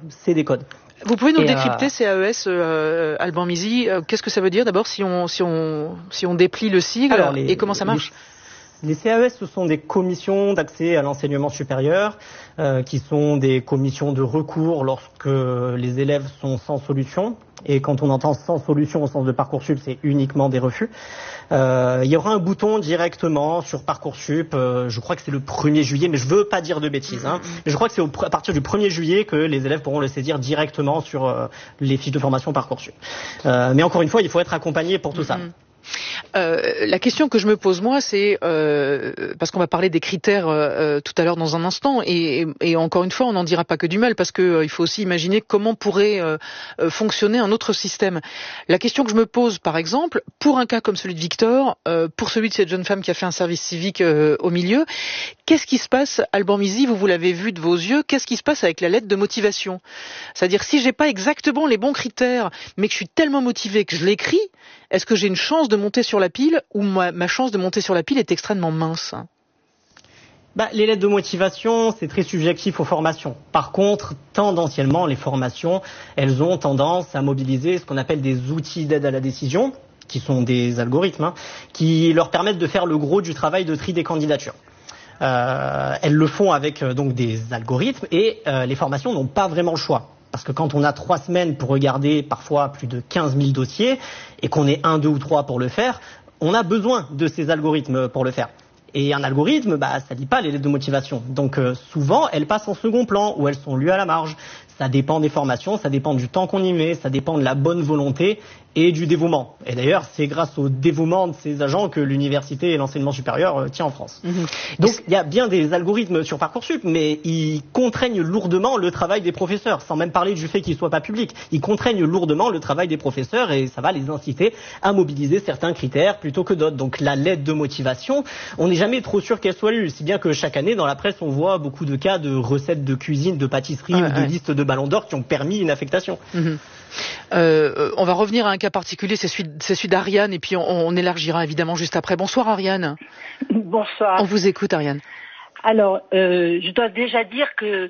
c'est des codes. Vous pouvez nous décrypter CAES, Alban Mizy, qu'est-ce que ça veut dire d'abord si on déplie le sigle et comment ça marche? Les CAES, ce sont des commissions d'accès à l'enseignement supérieur, qui sont des commissions de recours lorsque les élèves sont sans solution. Et quand on entend sans solution au sens de Parcoursup, c'est uniquement des refus. Il y aura un bouton directement sur Parcoursup, je crois que c'est le 1er juillet, mais je veux pas dire de bêtises. Mais je crois que c'est à partir du 1er juillet que les élèves pourront le saisir directement sur les fiches de formation Parcoursup. Mais encore une fois, il faut être accompagné pour tout ça. La question que je me pose moi, c'est parce qu'on va parler des critères tout à l'heure dans un instant, et encore une fois, on n'en dira pas que du mal, parce que il faut aussi imaginer comment pourrait fonctionner un autre système. La question que je me pose, par exemple, pour un cas comme celui de Victor, pour celui de cette jeune femme qui a fait un service civique au milieu, qu'est-ce qui se passe, Alban Mizy, vous l'avez vu de vos yeux, qu'est-ce qui se passe avec la lettre de motivation? C'est-à-dire, si j'ai pas exactement les bons critères, mais que je suis tellement motivé que je l'écris, est-ce que j'ai une chance de monter sur la pile, ou ma chance de monter sur la pile est extrêmement mince? Les lettres de motivation, c'est très subjectif aux formations. Par contre, tendanciellement, les formations, elles ont tendance à mobiliser ce qu'on appelle des outils d'aide à la décision, qui sont des algorithmes, qui leur permettent de faire le gros du travail de tri des candidatures. Elles le font avec donc des algorithmes, et les formations n'ont pas vraiment le choix. Parce que quand on a 3 semaines pour regarder parfois plus de 15 000 dossiers et qu'on est 1, 2 ou 3 pour le faire, on a besoin de ces algorithmes pour le faire. Et un algorithme, ça dit pas les lettres de motivation. Donc souvent, elles passent en second plan ou elles sont lues à la marge. Ça dépend des formations, ça dépend du temps qu'on y met, ça dépend de la bonne volonté et du dévouement. Et d'ailleurs, c'est grâce au dévouement de ces agents que l'université et l'enseignement supérieur tient en France. Donc, il y a bien des algorithmes sur Parcoursup, mais ils contraignent lourdement le travail des professeurs, sans même parler du fait qu'ils soient pas publics. Ils contraignent lourdement le travail des professeurs et ça va les inciter à mobiliser certains critères plutôt que d'autres. Donc, la lettre de motivation, on n'est jamais trop sûr qu'elle soit lue. Si bien que chaque année, dans la presse, on voit beaucoup de cas de recettes de cuisine, de pâtisserie ou de listes de ballons d'or qui ont permis une affectation. On va revenir à un cas particulier, c'est celui d'Ariane, et puis on élargira évidemment juste après. Bonsoir Ariane. Bonsoir. On vous écoute Ariane. Alors, je dois déjà dire que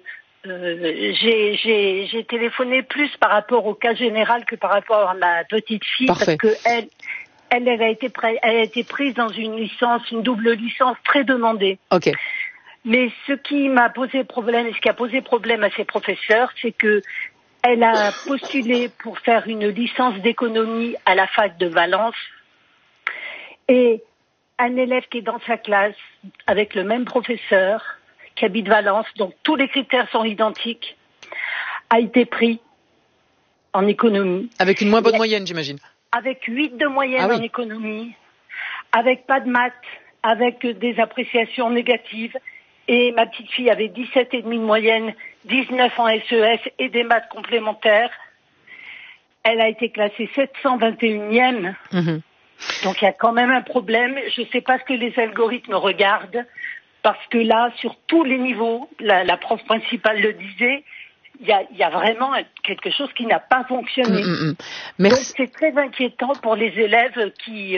j'ai téléphoné plus par rapport au cas général que par rapport à ma petite fille. Parfait. Parce que elle a été prise dans une double licence très demandée. Ok. Mais ce qui m'a posé problème, et ce qui a posé problème à ses professeurs, c'est que elle a postulé pour faire une licence d'économie à la fac de Valence, et un élève qui est dans sa classe avec le même professeur qui habite Valence, donc tous les critères sont identiques, a été pris en économie. Avec une moins bonne moyenne, j'imagine. Avec 8 de moyenne en économie, avec pas de maths, avec des appréciations négatives. Et ma petite fille avait 17,5 de moyenne, 19 en SES et des maths complémentaires. Elle a été classée 721e. Donc il y a quand même un problème. Je ne sais pas ce que les algorithmes regardent, parce que là, sur tous les niveaux, la prof principale le disait, il y a vraiment quelque chose qui n'a pas fonctionné. Donc c'est très inquiétant pour les élèves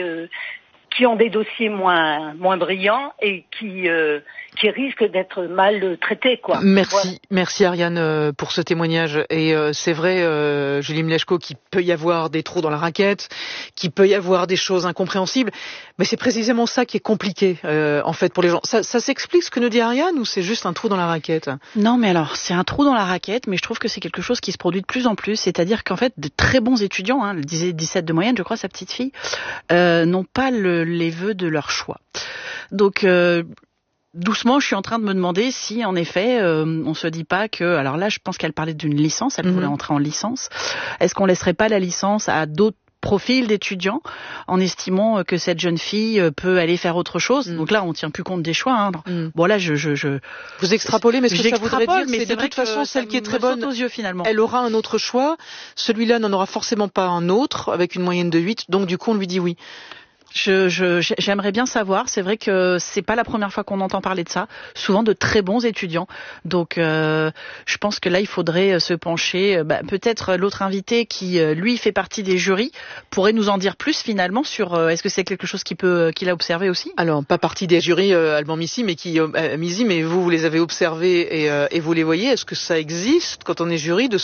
qui ont des dossiers moins brillants et qui risquent d'être mal traités, quoi. Merci Ariane pour ce témoignage. Et c'est vrai, Julie Mleczko, qu'il peut y avoir des trous dans la raquette, qu'il peut y avoir des choses incompréhensibles, mais c'est précisément ça qui est compliqué en fait pour les gens. Ça s'explique ce que nous dit Ariane, ou c'est juste un trou dans la raquette? Non, mais alors c'est un trou dans la raquette, mais je trouve que c'est quelque chose qui se produit de plus en plus. C'est-à-dire qu'en fait, de très bons étudiants, elle disait 17 de moyenne, je crois, sa petite fille, n'ont pas les vœux de leur choix. Donc doucement, je suis en train de me demander si, en effet, on se dit pas que... Alors là, je pense qu'elle parlait d'une licence, elle voulait entrer en licence. Est-ce qu'on laisserait pas la licence à d'autres profils d'étudiants en estimant que cette jeune fille peut aller faire autre chose? Donc là, on tient plus compte des choix. Bon là, vous extrapolez, mais ce que ça voudrait dire, mais c'est de toute façon celle qui est très bonne aux yeux, finalement. Elle aura un autre choix. Celui-là n'en aura forcément pas un autre avec une moyenne de 8. Donc du coup, on lui dit oui. J'aimerais bien savoir. C'est vrai que c'est pas la première fois qu'on entend parler de ça. Souvent de très bons étudiants. Donc, je pense que là, il faudrait se pencher. Peut-être l'autre invité qui, lui, fait partie des jurys, pourrait nous en dire plus finalement sur. Est-ce que c'est quelque chose qu'il a observé aussi? Alors, pas partie des jurys, Alban Mizy, mais vous les avez observés et vous les voyez. Est-ce que ça existe quand on est jury de